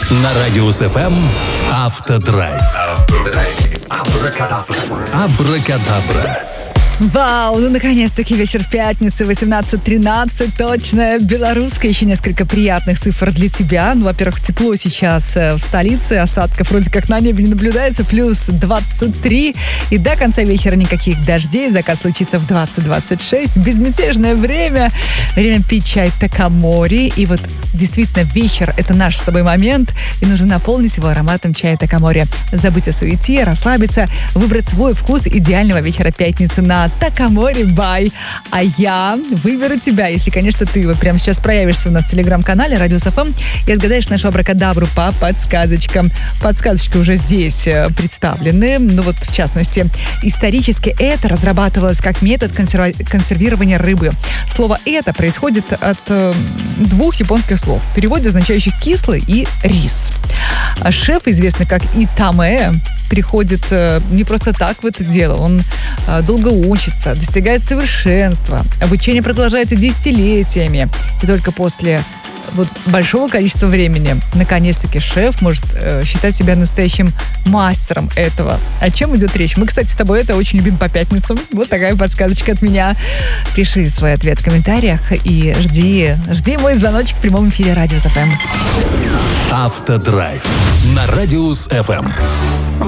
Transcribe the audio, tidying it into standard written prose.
На Радиус ФМ Автодрайв. Абракадабра. Вау, ну наконец-таки вечер пятницы, 18:13, точно, белорусская, еще несколько приятных цифр для тебя. Ну, во-первых, тепло сейчас в столице, осадков вроде как на небе не наблюдается, плюс 23, и до конца вечера никаких дождей, закат случится в 20:26, безмятежное время пить чай Такамори, и вот действительно вечер — это наш с тобой момент, и нужно наполнить его ароматом чая Такамори, забыть о суете, расслабиться, выбрать свой вкус идеального вечера пятницы на Такамори Бай. А я выберу тебя, если, конечно, ты вот прямо сейчас проявишься у нас в телеграм-канале Радиус ФМ и отгадаешь нашу абракадабру по подсказочкам. Подсказочки уже здесь представлены. Ну вот, в частности, исторически это разрабатывалось как метод консервирования рыбы. Слово «это» происходит от двух японских слов, в переводе означающих «кислый» и «рис». А шеф, известный как Итаме, приходит не просто так в это дело. Он долго учится, достигает совершенства. Обучение продолжается десятилетиями. И только после большого количества времени наконец-таки шеф может считать себя настоящим мастером этого. О чем идет речь? Мы, кстати, с тобой это очень любим по пятницам. Вот такая подсказочка от меня. Пиши свой ответ в комментариях и жди мой звоночек в прямом эфире Радиус ФМ. Автодрайв на Радиус ФМ.